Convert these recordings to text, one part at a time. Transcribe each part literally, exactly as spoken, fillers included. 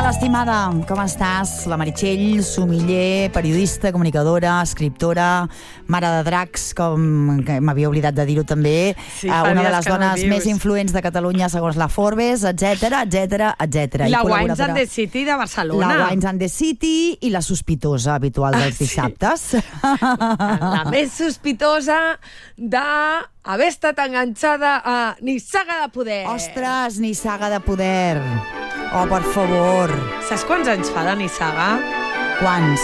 Hola, estimada, com estàs? La Meritxell, sumiller, periodista, comunicadora, escriptora, mare de dracs, com m'havia oblidat de dir-ho també, sí, uh, una de les dones no més influents de Catalunya segons la Forbes, etcètera, etcètera, etcètera. La Wines and the City de Barcelona. La Wines and the City i la sospitosa habitual dels ah, dissabtes. Sí. La més sospitosa d'haver estat enganxada a Nissaga de Poder. Ostres, Nissaga de Poder. Oh, per favor. Saps quants anys fa de Nissaga? Quants?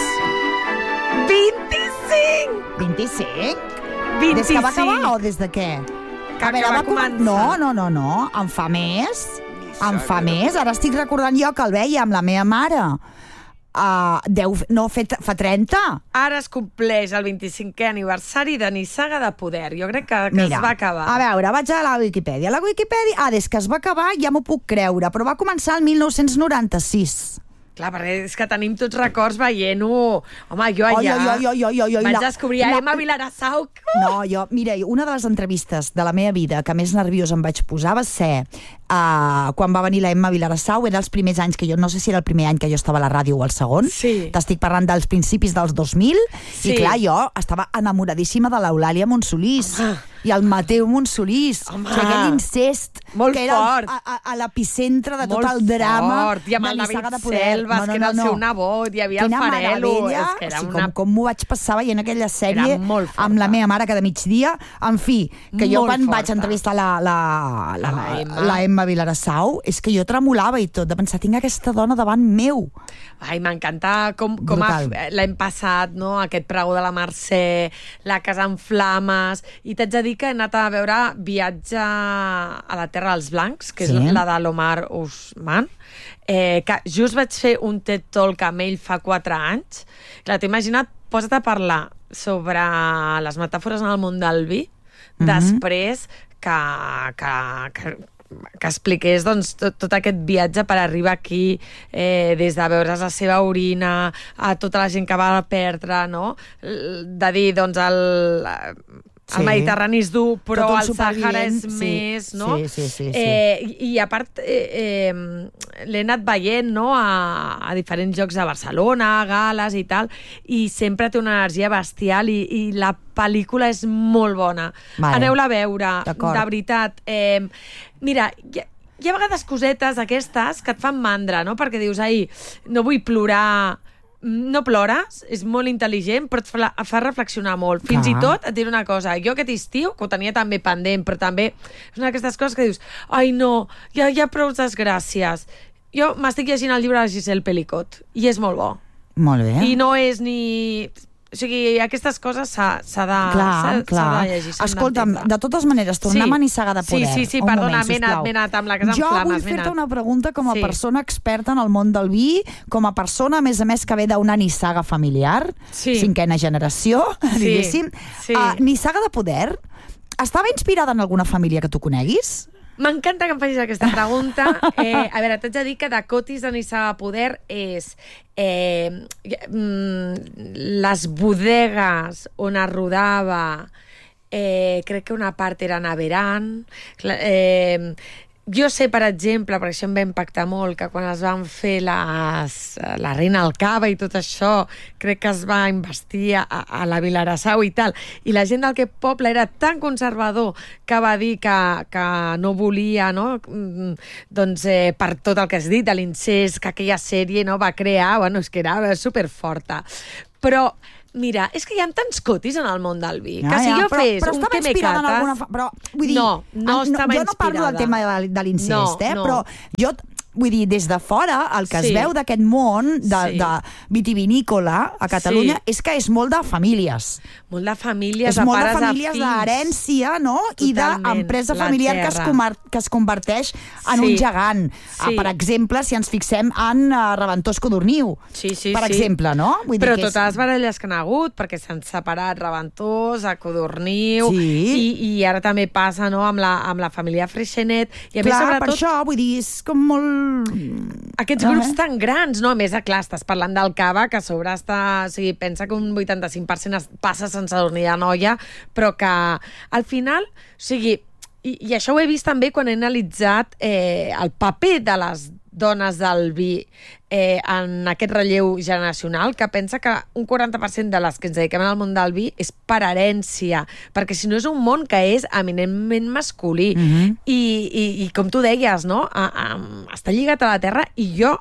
vint-i-cinc! vint-i-cinc? vint-i-cinc. Des que va acabar o des de què? Que, a veure, que va començar. No, no, no, no. En fa més. En fa més. Ara estic recordant jo que el veia amb la meva mare. Uh, deu, no, fet, fa trenta. Ara es compleix el vint-i-cinquè aniversari de Nissaga de Poder. Jo crec que, que Mira, es va acabar. A veure, vaig a la Wikipedia. La Wikipedia, ah, des que es va acabar ja m'ho puc creure, però va començar el mil nou-cents noranta-sis. Clar, perquè és que tenim tots records veient-ho. Home, jo allà oi, oi, oi, oi, oi, vaig la, descobrir a la, Emma Vilarassau. No, jo, mira, una de les entrevistes de la meva vida que més nerviós em vaig posar va ser uh, quan va venir la Emma Vilarassau. Era els primers anys que jo, no sé si era el primer any que jo estava a la ràdio o el segon. Sí. T'estic parlant dels principis dels dos mil. Sí. I clar, jo estava enamoradíssima de l'Eulàlia Monsolís. Home. I el Mateu Monsolís. Home. O sigui, aquell incest molt que era fort. a, a, a l'epicentre de tot molt el drama fort. I amb de el Nissaga David de Poder. Selvas, no, no, que era el no, seu no. nebot, hi havia Quina el Farelo. meravella. És que era o sigui, una... com, com m'ho vaig passar veient aquella sèrie amb la meva mare cada migdia. En fi, que jo molt quan forta. vaig entrevistar la, la, la, la, Emma. la Emma Vilarassau, és que jo tremolava i tot, de pensar, tinc aquesta dona davant meu. Ai, m'encanta com, com ha, l'hem passat, no? Aquest pregó de la Mercè, la Casa en Flames, i t'haig de dir que he anat a veure Viatge a la Terra dels Blancs, que sí. és la de l'Omar Usman, eh, que just vaig fer un TED Talk amb ell fa quatre anys. Clar, t'he imaginat, posa't a parlar sobre les metàfores en el món del vi, mm-hmm. després que... que, que que expliqués doncs, tot, tot aquest viatge per arribar aquí, eh, des de veure's la seva orina, a tota la gent que va perdre, no? De dir, doncs, el... El sí. Mediterrani és dur, però el Sàhara és sí. més, no? Sí, sí, sí. sí. Eh, i, I a part, eh, eh, l'he anat veient, no?, a, a diferents llocs de Barcelona, a gales i tal, i sempre té una energia bestial i, i la pel·lícula és molt bona. Vale. Aneu-la a veure, de veritat. Eh, mira, hi ha, hi ha vegades cosetes aquestes que et fan mandra, no?, perquè dius, ai, no vull plorar... No plores, és molt intel·ligent, però et fa, fa reflexionar molt. Fins ah. i tot, et diré una cosa, jo aquest estiu, que ho tenia també pendent, però també és una d'aquestes coses que dius, ai no, ja hi ha prou desgràcies. Jo m'estic llegint el llibre de Giselle Pelicot, i és molt bo. Molt bé. I no és ni... O sigui, aquestes coses s'ha de, clar, clar. de llegir. Escolta'm, de totes maneres, tornem sí. a Nissaga de Poder. Sí, sí, sí, perdona, m'he anat, anat amb la Casa en jo Flames. Jo vull fer-te una pregunta com a sí. persona experta en el món del vi, com a persona, a més a més, que ve d'una nissaga familiar, sí. cinquena generació, sí. diguéssim. Sí. Uh, Nissaga de Poder estava inspirada en alguna família que tu coneguis? M'encanta que em facis aquesta pregunta. Eh, a veure, t'haig de dir que Dakotis de Nissaga de Poder és eh, les bodegues on es rodava, eh, crec que una part era Naveran, eh, jo sé, per exemple, perquè això em va impactar molt, que quan es van fer les, la Reina al Cava i tot això, crec que es va investir a, a la Vilarassau i tal, i la gent del que poble era tan conservador que va dir que, que no volia, no? doncs eh, per tot el que has dit, de l'incest, que aquella sèrie no va crear, bueno, és que era superforta. Però mira, és que hi ha tants cotis en el món del vi, ja, que si ja, jo però, fes però un quemecates... Alguna... Però, vull dir, no, no en, estava jo no parlo inspirada. del tema de, de l'incest, no, eh? No. Però jo... Vull dir, des de fora, el que sí. es veu d'aquest món de, sí. de vitivinícola a Catalunya sí. és que és molt de famílies. Molt de famílies, és de molt pares de famílies, d'herència, no? Totalment. I d'empresa familiar que es, comar, que es converteix en sí. un gegant. Sí. Uh, per exemple, si ens fixem en uh, Reventós Codorniu. Sí, sí, per sí. exemple, no? Vull Però dir que totes és... les baralles que han hagut, perquè s'han separat Reventós, a Codorniu, sí. i, i ara també passa, no?, amb la, amb la família Freixenet. I a clar, més, sobretot... per això, vull dir, és com molt... Aquests grups tan grans, no? A més, clar, estàs parlant del Cava, que a sobre està... O sigui, pensa que un vuitanta-cinc per cent passa sense dormir de noia, però que al final... O sigui, i, i això ho he vist també quan he analitzat eh, el paper de les dones del vi eh, en aquest relleu generacional, que pensa que un quaranta per cent de les que ens dediquem al món del vi és per herència, perquè si no és un món que és eminentment masculí. Mm-hmm. I, i, I com tu deies, no? A, a, està lligat a la terra, i jo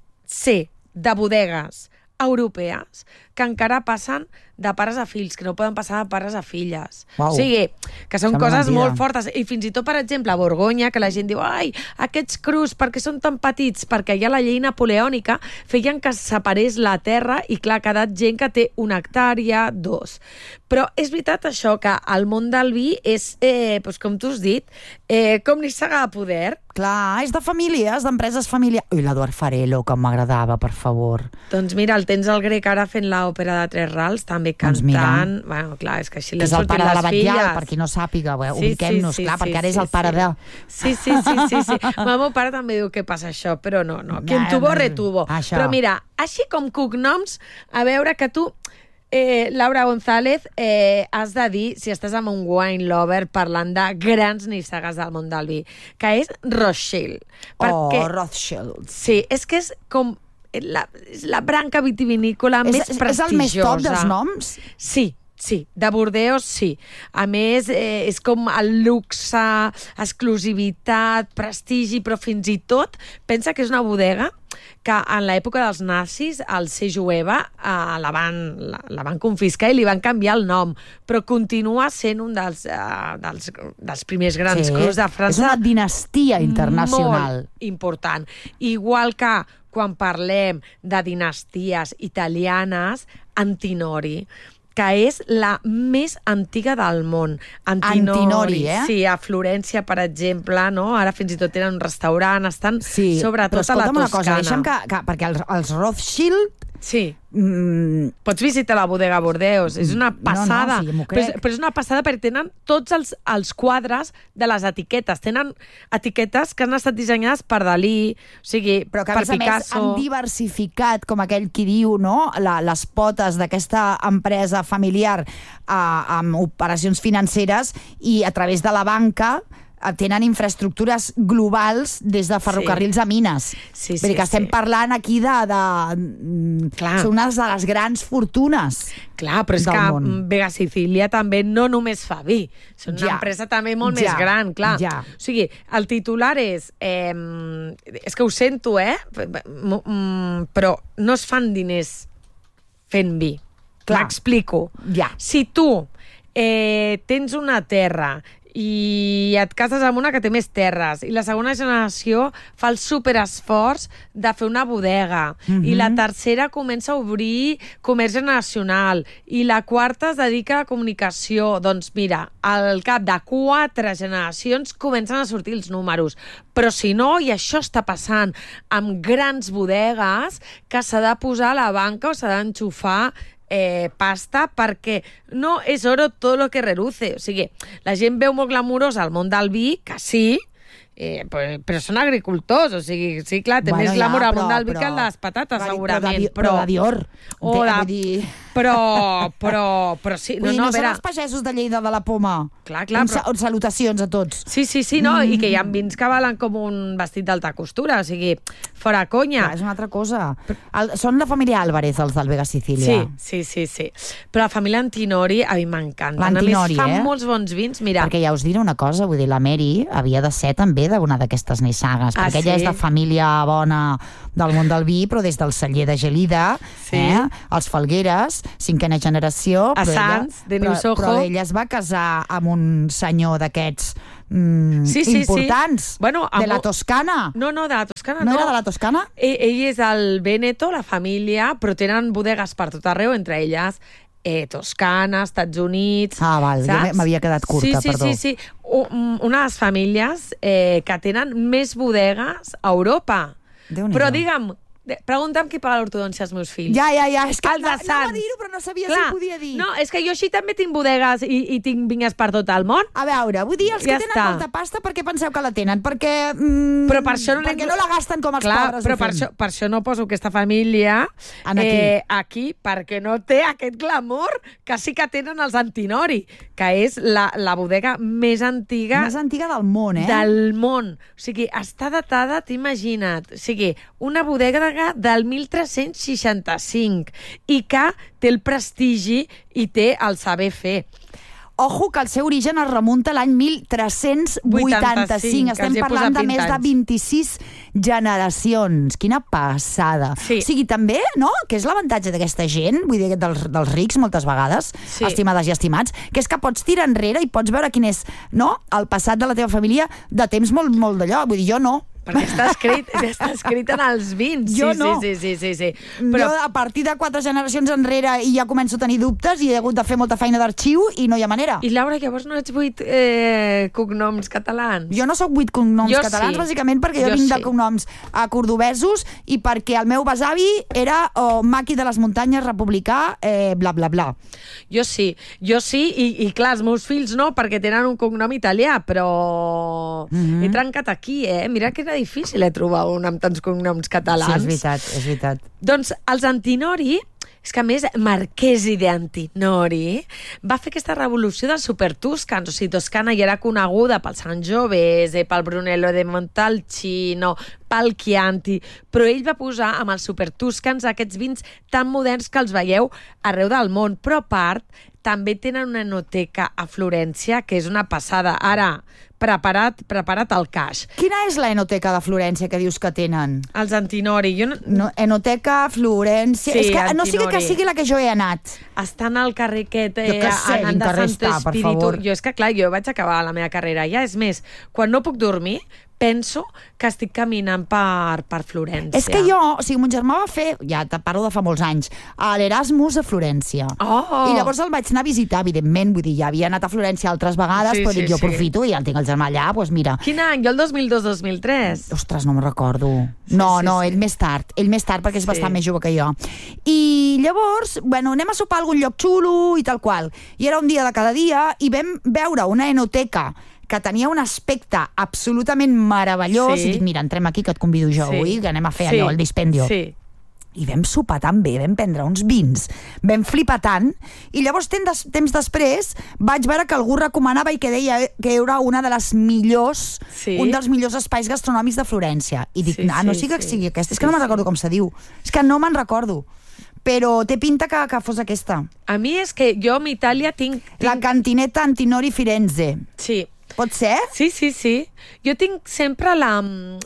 sé de bodegues europees que encara passen de pares a fills, que no poden passar de pares a filles. Wow. O sigui, que són Sembla coses mentida. molt fortes. I fins i tot, per exemple, a Borgonya, que la gent diu, ai, aquests crus, perquè són tan petits? Perquè ja la llei napoleònica feien que es separés la terra i, clar, ha quedat gent que té una hectàrea, dos. Però és veritat això, que el món del vi és, eh, doncs, com tu has dit, eh, com Nissaga de Poder. Clar, és de famílies, d'empreses familiars. Ui, l'Eduard Farelo, que m'agradava, per favor. Doncs mira, el tens el grec ara fent l'òpera de Tres Rals, també cantant. Doncs bueno, clar, és que així li és el han sortit pare de la les filles. Batllal, per qui no sàpiga, eh? Sí, ubiquem-nos, sí, sí, clar, sí, perquè ara sí, és el pare sí. de... Sí, sí, sí, sí, sí. El meu pare també diu que passa això, però no, no. Quien tuvo, retuvo. Això. Però mira, així com cognoms, a veure que tu... Eh, Laura González, eh, has de dir, si estàs amb un wine lover parlant de grans nissagues del món del vi, que és Rothschild. Perquè, oh, Rothschild. Sí, és que és com la, és la branca vitivinícola és, més prestigiosa. És el més top dels noms? Sí, sí, de Bordeus sí. A més, eh, és com el luxe, exclusivitat, prestigi, però fins i tot pensa que és una bodega que en l'època dels nazis, el C. Jueva, eh, la, van, la, la van confiscar i li van canviar el nom, però continua sent un dels, eh, dels, dels primers grans sí, crus de França. És una dinastia internacional. Molt important. Igual que quan parlem de dinasties italianes, Antinori, que és la més antiga del món. Antinori, Antinori, eh? Sí, a Florència, per exemple, no? Ara fins i tot tenen un restaurant, estan sí, sobretot a la Toscana. Una cosa, deixa'm que, que, perquè els, els Rothschild... Sí. Mm, pots visitar la bodega Bordeus, és una passada. No, no, sí, m'ho però, crec. és, però és una passada perquè tenen tots els, els quadres de les etiquetes. Tenen etiquetes que han estat dissenyades per Dalí, o sigui, però que, per a més a Picasso. més, han diversificat, com aquell qui diu, no? La, les potes d'aquesta empresa familiar eh, amb operacions financeres, i a través de la banca tenen infraestructures globals des de ferrocarrils sí. a mines. Sí, sí, Vull dir que estem sí. parlant aquí de... de Clar. Són unes de les grans fortunes. Clar, però és que món. Vega Sicilia també no només fa vi. Són una ja. empresa també molt ja. més gran, clar. Ja. O sigui, el titular és... Eh, és que ho sento, eh? Però no es fan diners fent vi. M'explico. Ja. Si tu eh, tens una terra i et cases amb una que té més terres i la segona generació fa el superesforç de fer una bodega mm-hmm. i la tercera comença a obrir comerç nacional i la quarta es dedica a la comunicació, doncs mira, al cap de quatre generacions comencen a sortir els números, però si no, i això està passant amb grans bodegues, que s'ha de posar a la banca o s'ha d'enxufar Eh, pasta, perquè no és oro tot lo que reluce. O sigui, la gent veu molt glamurosa el món del vi, que sí, eh, però, però són agricultors, o sigui, sí, clar, té bueno, més glamour ja, al món del vi que el de les patates, però, segurament. Però, però de Dior. O de, de, dir... Però, però, però sí. No, Vull dir, no, no vera... són els pagesos de Lleida de la Poma. Clar, clar, però... Salutacions a tots. Sí, sí, sí, no? Mm. I que hi ha vins que valen com un vestit d'alta costura, o sigui, fora conya. Clar, és una altra cosa. El, són la família Álvarez, els del Vega Sicilia. Sí, sí, sí, sí. Però la família Antinori a mi m'encanta. L'Antinori, fan eh? molts bons vins, mira. Perquè ja us diré una cosa, vull dir, la Mary havia de ser també d'una d'aquestes nissagues, ah, perquè sí? ella és de família bona del món del vi, però des del celler de Gelida, sí. eh? Els Falgueres, cinquena generació, a però, Sants, ella, de però, Niusojo. però ella es va casar amb un senyor d'aquests mm, sí, sí, importants, sí. Bueno, de la Toscana. No, no, de la Toscana no. No era de la Toscana? Ell, ell és el Veneto, la família, però tenen bodegues per tot arreu, entre elles eh, Toscana, Estats Units... Ah, val, saps? m'havia quedat curta, sí, sí, perdó. Sí, sí, sí. Una de les famílies eh, que tenen més bodegues a Europa. Però digue'm, Pregunta'm qui paga l'ortodòncia als meus fills. Ja, ja, ja. És que Els de anava Sants. a dir-ho, però no sabia Clar, si podia dir. No, és que jo així també tinc bodegues i, i tinc vinyes per tot el món. A veure, vull dir, els Ja que tenen està. molta pasta, per què penseu que la tenen? Perquè, mm, Però per això no perquè no la gasten com els Clar, pobres però ho per fem. això, per això no poso aquesta família En aquí. eh, aquí, perquè no té aquest glamour que sí que tenen els Antinori, que és la, la bodega més antiga... Més antiga del món, eh? Del món. O sigui, està datada, t'imagina't. O sigui, una bodega del mil tres-cents seixanta-cinc i que té el prestigi i té el saber fer. Ojo, que el seu origen es remunta a l'any mil tres-cents vuitanta-cinc. Estem parlant de més de vint-i-sis generacions. Quina passada. Sí. O sigui, també, no?, que és l'avantatge d'aquesta gent, vull dir, dels, dels rics, moltes vegades, Sí. estimades i estimats, que és que pots tirar enrere i pots veure quin és, no?, el passat de la teva família de temps molt, molt d'allò. Vull dir, jo no. Perquè està escrit, està escrit en els vins. Jo sí, no. Sí, sí, sí, sí, sí. Però... Jo, a partir de quatre generacions enrere, i ja començo a tenir dubtes i he hagut de fer molta feina d'arxiu i no hi ha manera. I Laura, llavors no ets vuit eh, cognoms catalans? Jo no sóc vuit cognoms Jo catalans, sí. bàsicament perquè jo, Jo vinc de sí. cognoms uh, cordobesos i perquè el meu besavi era oh, maqui de les muntanyes, republicà, eh, bla, bla, bla. Jo sí, jo sí, i, i clar, els meus fills no, perquè tenen un cognom italià, però Mhm. he trencat aquí, eh? Mira que era difícil, eh, trobar un amb tants cognoms catalans. Sí, és veritat, és veritat. Doncs els Antinori, és que a més Marchesi de Antinori va fer aquesta revolució dels supertuscans, o sigui, Toscana ja era coneguda pel Sangiovese, pel Brunello de Montalcino, pel Chianti, però ell va posar amb els supertuscans aquests vins tan moderns que els veieu arreu del món, però a part també tenen una enoteca a Florència que és una passada. Ara, preparat, preparat el caix. Quina és la enoteca de Florència que dius que tenen? Els Antinori, jo no... No, enoteca, Florència... Sí, és que no sigui Antinori. que sigui la que jo he anat. Estan al carrer aquest, Jo què sé, anant quin de carrer Santo està, per Espíritu. favor. Jo és que, clar, jo vaig acabar la meva carrera ja. És més, quan no puc dormir, penso que estic caminant per, per Florència. És que jo, o sigui, mon germà va fer, ja te parlo de fa molts anys, a l'Erasmus a Florència. Oh! I llavors el vaig anar a visitar, evidentment, vull dir, ja havia anat a Florència altres vegades, Sí, però sí, dic, jo sí. aprofito i ja el tinc el germà allà, doncs mira. Quin any? Jo el dos mil dos dos mil tres. Ostres, no me'n recordo. No, sí, no, sí. ell més tard. Ell més tard, perquè és Sí. bastant més jove que jo. I llavors, bueno, anem a sopar a algun lloc xulo i tal qual. I era un dia de cada dia i vam veure una enoteca que tenia un aspecte absolutament meravellós. Sí. I dic, mira, entrem aquí que et convido jo Sí. avui, que anem a fer Sí. allò, el dispendio. Sí. I vam sopar tan bé, vam prendre uns vins, vam flipar tant, i llavors temps, temps després vaig veure que algú recomanava i que deia que era una de les millors, Sí. un dels millors espais gastronòmics de Florència. I dic, Sí, ah, no sí, sigui que sí. sigui aquesta, és Sí, que no me'n sí. recordo com se diu, és que no me'n recordo, però té pinta que, que fos aquesta. A mi és que jo amb Itàlia tinc... tinc... La cantineta Antinori Firenze. Sí. Pot ser? Sí, sí, sí. Jo tinc sempre la,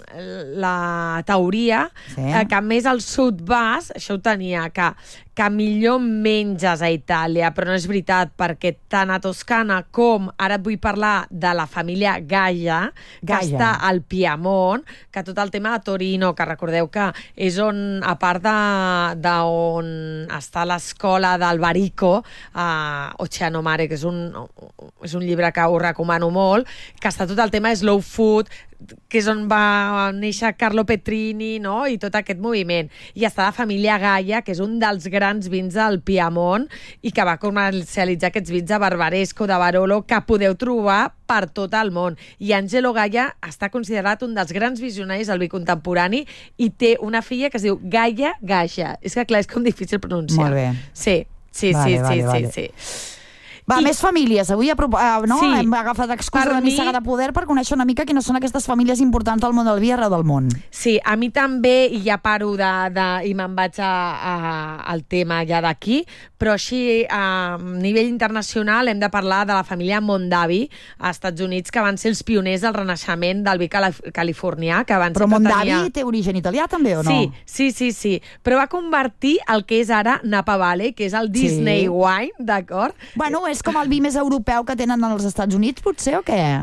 la teoria Sí. eh, que més al sud vas, això ho tenia, que, que millor menges a Itàlia, però no és veritat, perquè tant a Toscana com, ara et vull parlar de la família Gaia, que Gaia. està al Piemont, que tot el tema de Torino, que recordeu que és on, a part de, de on està l'escola d'Albarico, a Oceano Mare, que és un, és un llibre que us recomano molt, que està tot el tema slow food, que és on va néixer Carlo Petrini, no?, i tot aquest moviment. I està la família Gaia, que és un dels grans vins del Piemont i que va comercialitzar aquests vins de Barbaresco, de Barolo, que podeu trobar per tot el món. I Angelo Gaia està considerat un dels grans visionaris del vi contemporani i té una filla que es diu Gaia Gaia. És que, clar, és com difícil pronunciar. Molt bé. Sí, sí, Vale, sí, vale, sí, vale. sí, sí. Va, I- més famílies. Avui uh, no? Sí. hem agafat excusa Per de mi- Nissaga de Poder per conèixer una mica quines són aquestes famílies importants al món del vi arreu del món. Sí, a mi també, i ja paro de, de, i me'n vaig a, a, al tema ja d'aquí, però així a nivell internacional hem de parlar de la família Mondavi als Estats Units, que van ser els pioners del renaixement del vi calif californià, que van Però ser Mondavi tenia... té origen italià també o no? Sí, sí, sí, sí, però va convertir el que és ara Napa Valley, que és el Sí. Disney Wine, d'acord? Bueno, és com el vi més europeu que tenen als Estats Units, potser, o què?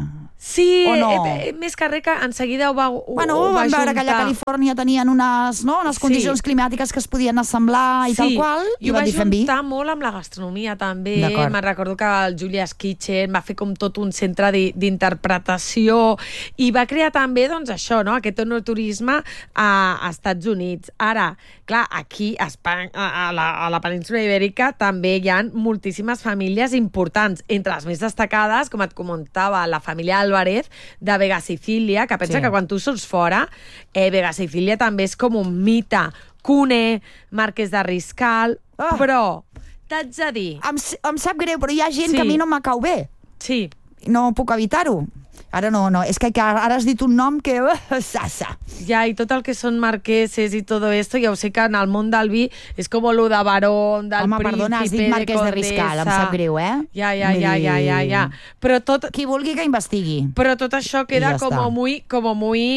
Sí, o no? eh, eh, més carrer que en seguida ho va, ho, bueno, ho va vam veure juntar. que allà a Califòrnia tenien unes, no, unes condicions sí. climàtiques que es podien assemblar i sí. tal qual, i, i ho va dir fem vi. juntar molt amb la gastronomia també. D'acord. Me'n recordo que el Julia's Kitchen va fer com tot un centre d'interpretació i va crear també, doncs, això, no? Aquest enoturisme a, a Estats Units. Ara, clar, aquí a, Espanya, a, la, a la península Ibèrica també hi ha moltíssimes famílies importants, entre les més destacades, com et comentava, la família Álvarez de Vega Sicília, que pensa sí. que quan tu surts fora, eh, Vega Sicília també és com un mite. Cune, Marquès de Riscal, oh. però t'haig de dir... Em, em sap greu, però hi ha gent sí. que a mi no m'acau bé. Sí. No puc evitar-ho. Ara no, no, és que ara has dit un nom que... Uh, sassa. Ja, i tot el que són marqueses i tot esto, ja ho sé que en el món del vi és com lo de barón, del Home, príncipe, perdona, has dit Marquès de, de Riscal, em sap greu, eh? Ja, ja, ja, ja, ja, ja. Però tot... Qui vulgui que investigui. Però tot això queda ja com muy, com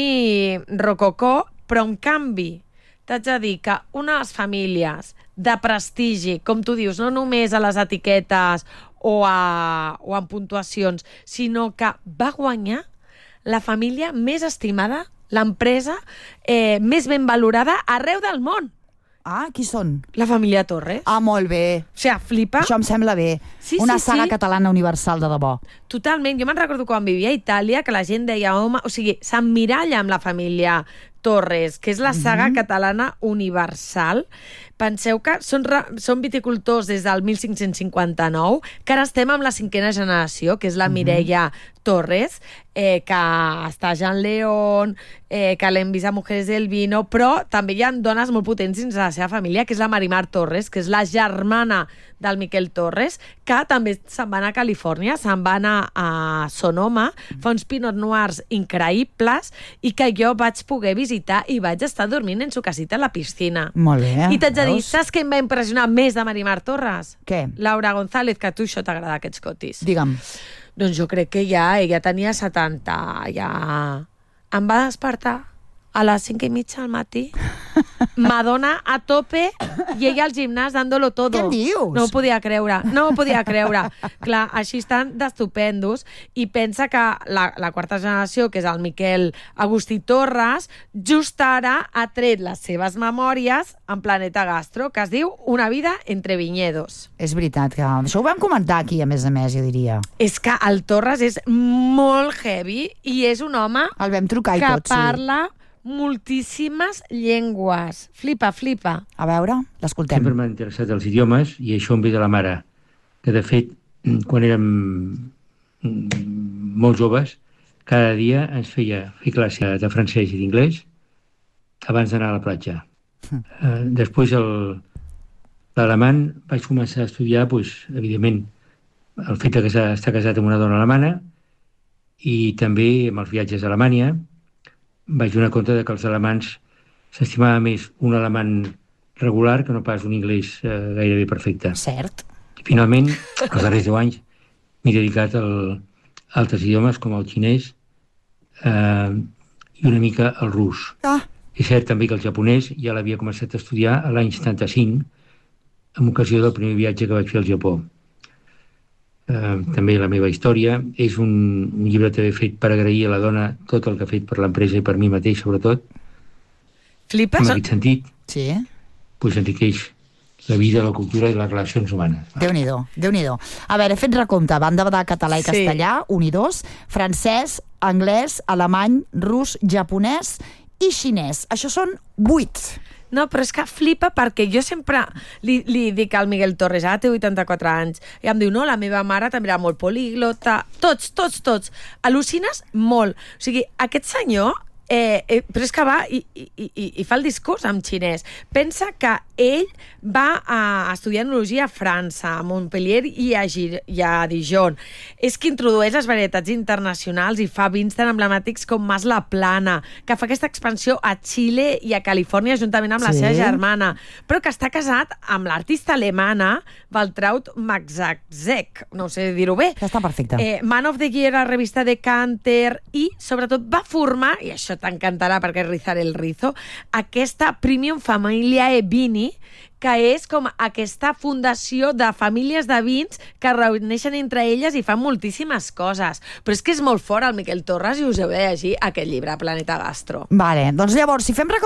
muy rococó, però en canvi, t'haig de dir que una de les famílies de prestigi, com tu dius, no només a les etiquetes o, a, o en puntuacions, sinó que va guanyar la família més estimada, l'empresa eh, més ben valorada arreu del món. Ah, qui són? La família Torres. Ah, molt bé. O sigui, flipa. Això em sembla bé. Sí, Una sí, saga sí. catalana universal de debò. Totalment. Jo me'n recordo quan vivia a Itàlia que la gent deia, home, o sigui, s'emmiralla amb la família Torres, que és la saga mm-hmm. catalana universal. Penseu que són, són viticultors des del mil cinc-cents cinquanta-nou, que ara estem amb la cinquena generació, que és la Mireia Torres, eh, que està a Jean León, eh, que l'hem vist a Mujeres del Vino, però també hi ha dones molt potents dins de la seva família, que és la Marimar Torres, que és la germana del Miquel Torres, que també se'n va anar a Califòrnia, se'n va anar a Sonoma, fa uns pinot noirs increïbles, i que jo vaig poder visitar i vaig estar dormint en su casita a la piscina. Molt bé. I t'haig de dir, saps què em va impressionar més de Marimar Torres? Què? Laura González, que a tu això t'agrada, aquests cotis. Digue'm. Doncs jo crec que ja, ella tenia setanta, ja... Em va despertar a les cinc i mitja al matí, Madonna a tope i ella al gimnàs dándolo todo. Què em dius? No ho podia creure, no ho podia creure. Clar, així estan d'estupendos i pensa que la, la quarta generació, que és el Miquel Agustí Torres, just ara ha tret les seves memòries en Planeta Gastro, que es diu Una vida entre viñedos. És veritat, que això ho vam comentar aquí, a més a més, jo diria. És que el Torres és molt heavy i és un home el vam trucar i que tot, sí. parla moltíssimes llengües. Flipa, flipa. A veure, l'escoltem. Sempre m'han interessat els idiomes i això em ve de la mare, que de fet, quan érem molt joves, cada dia ens feia fer classe de francès i d'inglès abans d'anar a la platja. Mm. Uh, després l'alemany vaig començar a estudiar, pues, evidentment, el fet de casar, estar casat amb una dona alemana i també amb els viatges a Alemanya vaig donar compte de que els alemans s'estimava més un alemany regular que no pas un anglès eh, gairebé perfecte. Cert. I finalment, els darrers deu anys, m'he dedicat al, a altres idiomes com el xinès eh, i una mica el rus. Ah. És cert també que el japonès ja l'havia començat a estudiar a l'any setanta-cinc, en ocasió del primer viatge que vaig fer al Japó. Uh, també la meva història és un, un llibre també fet per agrair a la dona tot el que ha fet per l'empresa i per mi mateix, sobretot. Flipes? En aquest sentit, sí. pues enriqueix la vida, la cultura i les relacions humanes. Déu-n'hi-do, Déu-n'hi-do. A veure, he fet recompte, a banda de català i sí. castellà, un i dos, francès, anglès, alemany, rus, japonès i xinès. Això són vuit. No, però és que flipa perquè jo sempre li, li dic al Miguel Torres, ara té vuitanta-quatre anys, i em diu, no, la meva mare també era molt poliglota, tots, tots, tots. Al·lucines molt. O sigui, aquest senyor, eh, eh, però és que va i, i, i, i fa el discurs en xinès. Pensa que ell va a estudiar enologia a França, a Montpellier i a, Gir i a Dijon. És que introdueix les varietats internacionals i fa vins tan emblemàtics com Mas la Plana, que fa aquesta expansió a Xile i a Califòrnia juntament amb sí. la seva germana, però que està casat amb l'artista alemana Waltraud Maxaczek, no sé dir-ho bé. Ja està perfecte. Eh, Man of the Year a la revista Decanter i, sobretot, va formar, i això t'encantarà perquè és Rizar el Rizo, aquesta Premium Familiae Vini, que és com aquesta fundació de famílies de vins que reuneixen entre elles i fan moltíssimes coses. Però és que és molt fort el Miquel Torres i us heu de llegir aquest llibre, Planeta Gastro. Vale, doncs llavors, si fem